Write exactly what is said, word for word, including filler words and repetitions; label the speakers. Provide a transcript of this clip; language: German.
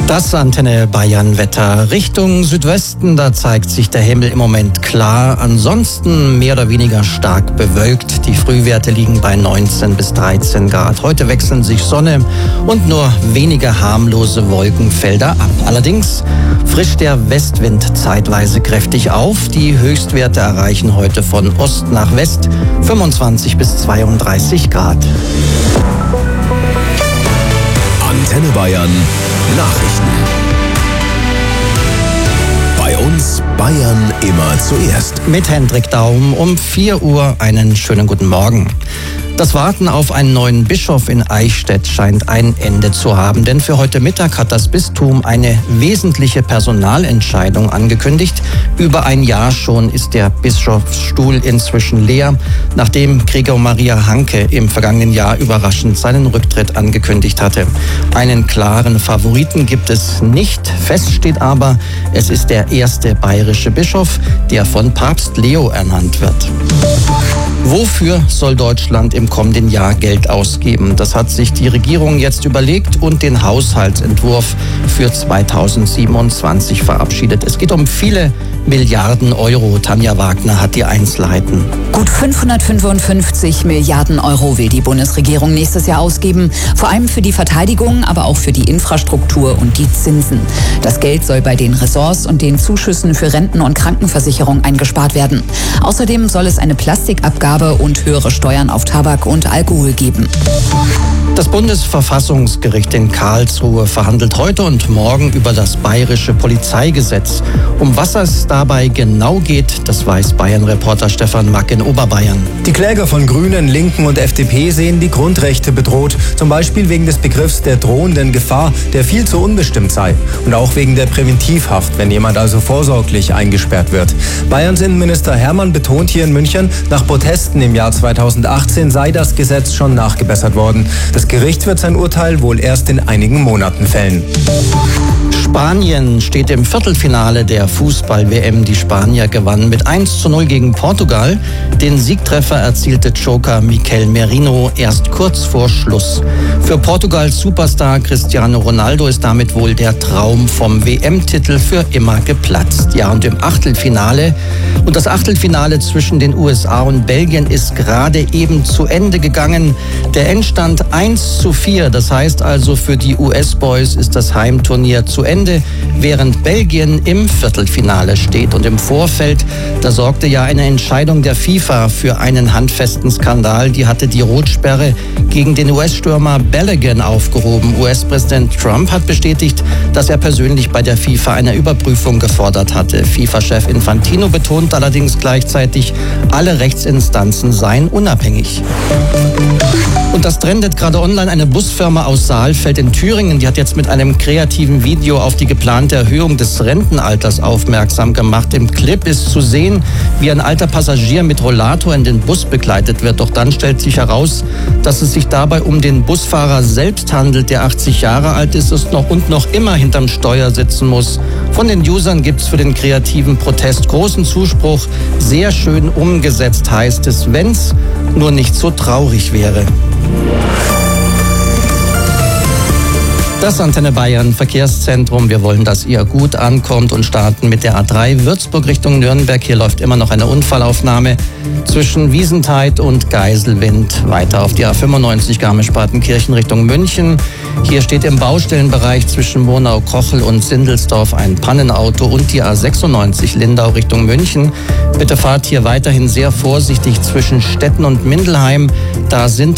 Speaker 1: Das Antenne Bayern Wetter. Richtung Südwesten, da zeigt sich der Himmel im Moment klar. Ansonsten mehr oder weniger stark bewölkt. Die Frühwerte liegen bei neunzehn bis dreizehn Grad. Heute wechseln sich Sonne und nur wenige harmlose Wolkenfelder ab. Allerdings frischt der Westwind zeitweise kräftig auf. Die Höchstwerte erreichen heute von Ost nach West fünfundzwanzig bis zweiunddreißig Grad.
Speaker 2: Antenne Bayern Nachrichten. Bei uns Bayern immer zuerst.
Speaker 1: Mit Hendrik Daum um vier Uhr einen schönen guten Morgen. Das Warten auf einen neuen Bischof in Eichstätt scheint ein Ende zu haben, denn für heute Mittag hat das Bistum eine wesentliche Personalentscheidung angekündigt. Über ein Jahr schon ist der Bischofsstuhl inzwischen leer, nachdem Gregor Maria Hanke im vergangenen Jahr überraschend seinen Rücktritt angekündigt hatte. Einen klaren Favoriten gibt es nicht. Fest steht aber, es ist der erste bayerische Bischof, der von Papst Leo ernannt wird. Wofür soll Deutschland im kommenden Jahr Geld ausgeben? Das hat sich die Regierung jetzt überlegt und den Haushaltsentwurf für zweitausendsiebenundzwanzig verabschiedet. Es geht um viele Milliarden Euro. Tanja Wagner hat die Einzelheiten.
Speaker 3: Gut fünfhundertfünfundfünfzig Milliarden Euro will die Bundesregierung nächstes Jahr ausgeben. Vor allem für die Verteidigung, aber auch für die Infrastruktur und die Zinsen. Das Geld soll bei den Ressorts und den Zuschüssen für Renten- und Krankenversicherung eingespart werden. Außerdem soll es eine Plastikabgabe und höhere Steuern auf Tabak und Alkohol geben.
Speaker 1: Das Bundesverfassungsgericht in Karlsruhe verhandelt heute und morgen über das bayerische Polizeigesetz. Um was es dabei genau geht, das weiß Bayern-Reporter Stefan Mack in Oberbayern.
Speaker 4: Die Kläger von Grünen, Linken und F D P sehen die Grundrechte bedroht. Zum Beispiel wegen des Begriffs der drohenden Gefahr, der viel zu unbestimmt sei. Und auch wegen der Präventivhaft, wenn jemand also vorsorglich eingesperrt wird. Bayerns Innenminister Hermann betont hier in München, nach Protesten im Jahr zweitausendachtzehn sei das Gesetz schon nachgebessert worden. Das Gericht wird sein Urteil wohl erst in einigen Monaten fällen.
Speaker 1: Spanien steht im Viertelfinale der Fußball-W M. Die Spanier gewannen mit eins zu null gegen Portugal. Den Siegtreffer erzielte Joker Mikel Merino erst kurz vor Schluss. Für Portugals Superstar Cristiano Ronaldo ist damit wohl der Traum vom W M-Titel für immer geplatzt. Ja, und im Achtelfinale, und das Achtelfinale zwischen den U S A und Belgien ist gerade eben zu Ende gegangen. Der Endstand eins zu vier, das heißt also für die U S-Boys ist das Heimturnier zu Ende, während Belgien im Viertelfinale steht. Und im Vorfeld, da sorgte ja eine Entscheidung der FIFA für einen handfesten Skandal. Die hatte die Rotsperre gegen den U S-Stürmer Balogun aufgehoben. U S-Präsident Trump hat bestätigt, dass er persönlich bei der FIFA eine Überprüfung gefordert hatte. FIFA-Chef Infantino betont allerdings gleichzeitig, alle Rechtsinstanzen seien unabhängig. Und das trendet gerade online. Eine Busfirma aus Saalfeld in Thüringen, die hat jetzt mit einem kreativen Video auf die geplante Erhöhung des Rentenalters aufmerksam gemacht. Im Clip ist zu sehen, wie ein alter Passagier mit Rollator in den Bus begleitet wird. Doch dann stellt sich heraus, dass es sich dabei um den Busfahrer selbst handelt, der achtzig Jahre alt ist und noch immer hinterm Steuer sitzen muss. Von den Usern gibt es für den kreativen Protest großen Zuspruch. Sehr schön umgesetzt, heißt es, wenn's nur nicht so traurig wäre. Das Antenne Bayern Verkehrszentrum. Wir wollen, dass ihr gut ankommt und starten mit der A drei Würzburg Richtung Nürnberg. Hier läuft immer noch eine Unfallaufnahme zwischen Wiesentheid und Geiselwind. Weiter auf die A fünfundneunzig Garmisch-Partenkirchen Richtung München. Hier steht im Baustellenbereich zwischen Murnau-Kochel und Sindelsdorf ein Pannenauto und die A sechsundneunzig Lindau Richtung München. Bitte fahrt hier weiterhin sehr vorsichtig zwischen Stetten und Mindelheim. Da sind